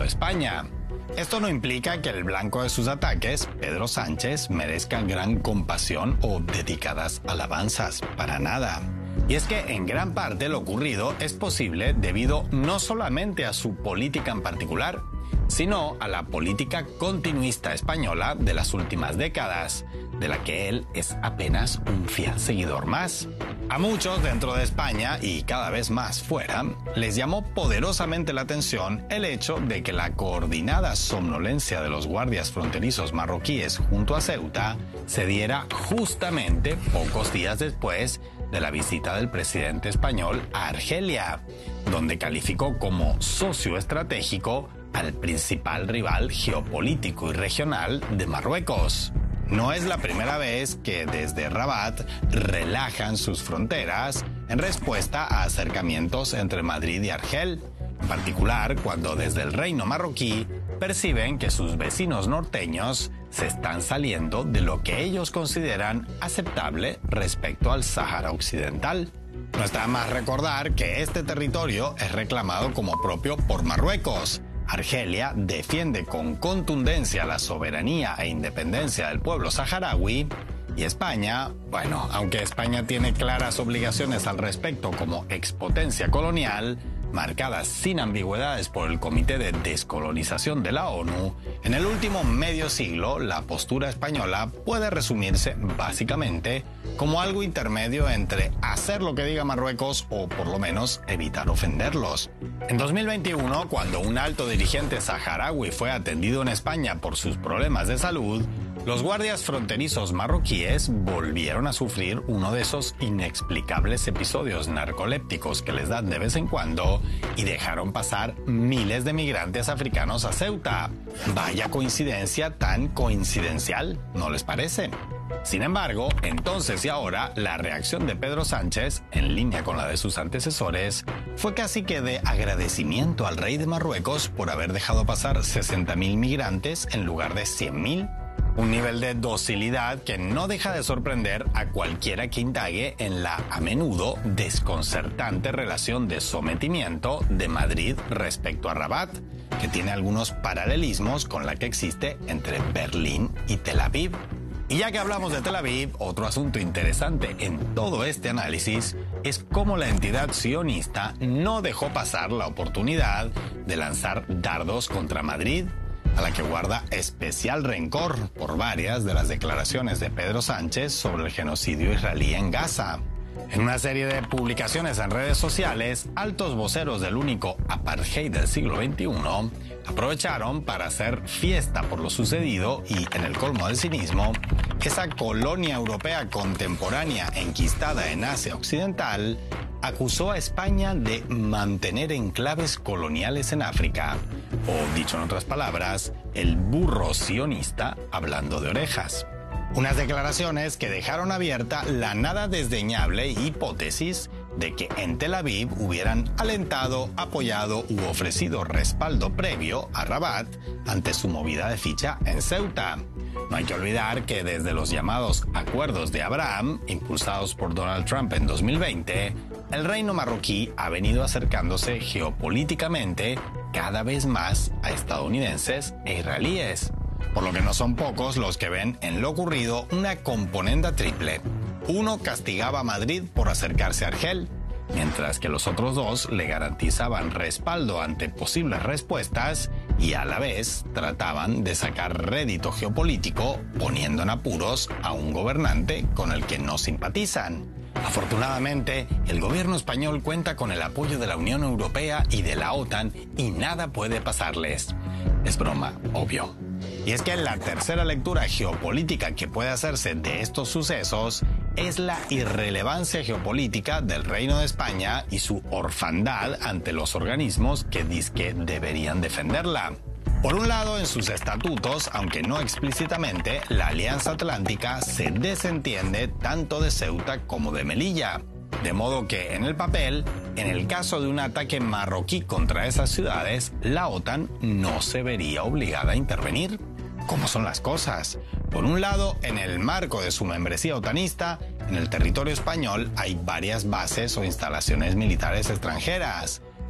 de España. Esto no implica que el blanco de sus ataques, Pedro Sánchez, merezca gran compasión o dedicadas alabanzas, para nada. Y es que en gran parte lo ocurrido es posible debido no solamente a su política en particular, sino a la política continuista española de las últimas décadas, de la que él es apenas un fiel seguidor más. A muchos dentro de España y cada vez más fuera, les llamó poderosamente la atención el hecho de que la coordinada somnolencia de los guardias fronterizos marroquíes junto a Ceuta se diera justamente pocos días después de la visita del presidente español a Argelia, donde calificó como socio estratégico al principal rival geopolítico y regional de Marruecos. No es la primera vez que desde Rabat relajan sus fronteras en respuesta a acercamientos entre Madrid y Argel, en particular cuando desde el reino marroquí perciben que sus vecinos norteños se están saliendo de lo que ellos consideran aceptable respecto al Sáhara Occidental. No está más recordar que este territorio es reclamado como propio por Marruecos. Argelia defiende con contundencia la soberanía e independencia del pueblo saharaui y España, bueno, aunque España tiene claras obligaciones al respecto como expotencia colonial, marcadas sin ambigüedades por el Comité de Descolonización de la ONU, en el último medio siglo la postura española puede resumirse básicamente como algo intermedio entre hacer lo que diga Marruecos o por lo menos evitar ofenderlos. En 2021, cuando un alto dirigente saharaui fue atendido en España por sus problemas de salud, los guardias fronterizos marroquíes volvieron a sufrir uno de esos inexplicables episodios narcolépticos que les dan de vez en cuando y dejaron pasar miles de migrantes africanos a Ceuta. Vaya coincidencia tan coincidencial, ¿no les parece? Sin embargo, entonces y ahora, la reacción de Pedro Sánchez, en línea con la de sus antecesores, fue casi que de agradecimiento al rey de Marruecos por haber dejado pasar 60.000 migrantes en lugar de 100.000. Un nivel de docilidad que no deja de sorprender a cualquiera que indague en la, a menudo, desconcertante relación de sometimiento de Madrid respecto a Rabat, que tiene algunos paralelismos con la que existe entre Berlín y Tel Aviv. Y ya que hablamos de Tel Aviv, otro asunto interesante en todo este análisis es cómo la entidad sionista no dejó pasar la oportunidad de lanzar dardos contra Madrid, a la que guarda especial rencor por varias de las declaraciones de Pedro Sánchez sobre el genocidio israelí en Gaza. En una serie de publicaciones en redes sociales, altos voceros del único apartheid del siglo XXI aprovecharon para hacer fiesta por lo sucedido y, en el colmo del cinismo, esa colonia europea contemporánea enquistada en Asia Occidental acusó a España de mantener enclaves coloniales en África, o dicho en otras palabras, el burro sionista hablando de orejas. Unas declaraciones que dejaron abierta la nada desdeñable hipótesis de que en Tel Aviv hubieran alentado, apoyado u ofrecido respaldo previo a Rabat ante su movida de ficha en Ceuta. No hay que olvidar que desde los llamados Acuerdos de Abraham, impulsados por Donald Trump en 2020, el reino marroquí ha venido acercándose geopolíticamente cada vez más a estadounidenses e israelíes, por lo que no son pocos los que ven en lo ocurrido una componenda triple. Uno castigaba a Madrid por acercarse a Argel, mientras que los otros dos le garantizaban respaldo ante posibles respuestas y a la vez trataban de sacar rédito geopolítico poniendo en apuros a un gobernante con el que no simpatizan. Afortunadamente, el gobierno español cuenta con el apoyo de la Unión Europea y de la OTAN y nada puede pasarles. Es broma, obvio. Y es que la tercera lectura geopolítica que puede hacerse de estos sucesos es la irrelevancia geopolítica del Reino de España y su orfandad ante los organismos que dizque deberían defenderla. Por un lado, en sus estatutos, aunque no explícitamente, la Alianza Atlántica se desentiende tanto de Ceuta como de Melilla. De modo que, en el papel, en el caso de un ataque marroquí contra esas ciudades, la OTAN no se vería obligada a intervenir. ¿Cómo son las cosas? Por un lado, en el marco de su membresía otanista, en el territorio español hay varias bases o instalaciones militares extranjeras.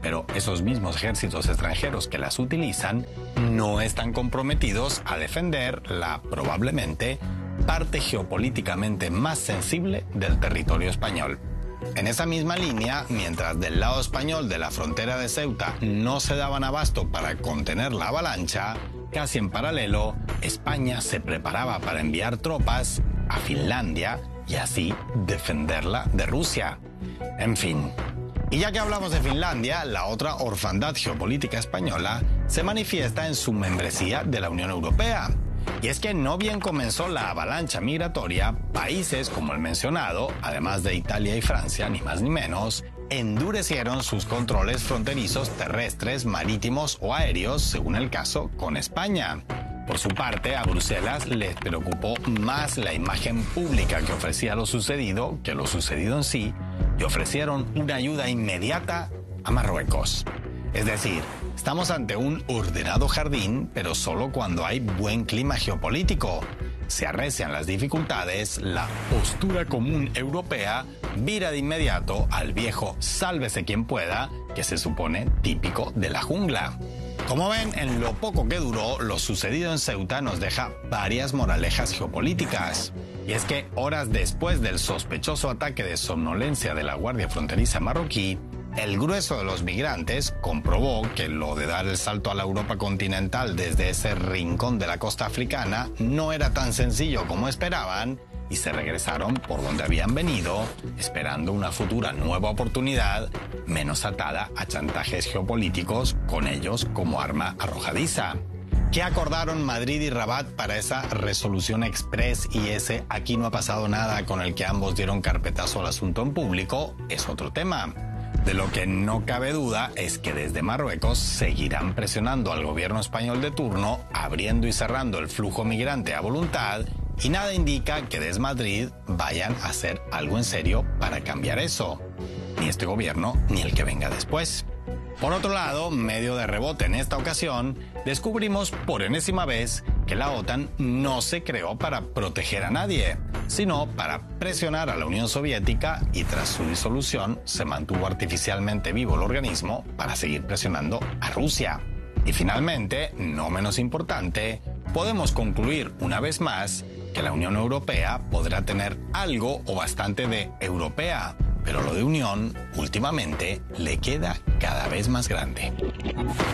pero esos mismos ejércitos extranjeros que las utilizan no están comprometidos a defender la, probablemente, parte geopolíticamente más sensible del territorio español. En esa misma línea, mientras del lado español de la frontera de Ceuta no se daban abasto para contener la avalancha, casi en paralelo, España se preparaba para enviar tropas a Finlandia y así defenderla de Rusia. En fin. Y ya que hablamos de Finlandia, la otra orfandad geopolítica española se manifiesta en su membresía de la Unión Europea. Y es que no bien comenzó la avalancha migratoria, países como el mencionado, además de Italia y Francia, ni más ni menos, endurecieron sus controles fronterizos terrestres, marítimos o aéreos, según el caso, con España. Por su parte, a Bruselas les preocupó más la imagen pública que ofrecía lo sucedido que lo sucedido en sí, y ofrecieron una ayuda inmediata a Marruecos. Es decir, estamos ante un ordenado jardín, pero solo cuando hay buen clima geopolítico. Se arrecian las dificultades, la postura común europea vira de inmediato al viejo sálvese quien pueda, que se supone típico de la jungla. Como ven, en lo poco que duró, lo sucedido en Ceuta nos deja varias moralejas geopolíticas. Y es que horas después del sospechoso ataque de somnolencia de la Guardia Fronteriza marroquí, el grueso de los migrantes comprobó que lo de dar el salto a la Europa continental desde ese rincón de la costa africana no era tan sencillo como esperaban y se regresaron por donde habían venido, esperando una futura nueva oportunidad menos atada a chantajes geopolíticos con ellos como arma arrojadiza. ¿Qué acordaron Madrid y Rabat para esa resolución express y ese aquí no ha pasado nada con el que ambos dieron carpetazo al asunto en público? Es otro tema. De lo que no cabe duda es que desde Marruecos seguirán presionando al gobierno español de turno, abriendo y cerrando el flujo migrante a voluntad, y nada indica que desde Madrid vayan a hacer algo en serio para cambiar eso. Ni este gobierno ni el que venga después. Por otro lado, medio de rebote en esta ocasión, descubrimos por enésima vez que la OTAN no se creó para proteger a nadie, sino para presionar a la Unión Soviética y tras su disolución se mantuvo artificialmente vivo el organismo para seguir presionando a Rusia. Y finalmente, no menos importante, podemos concluir una vez más que la Unión Europea podrá tener algo o bastante de europea, pero lo de unión últimamente le queda cada vez más grande.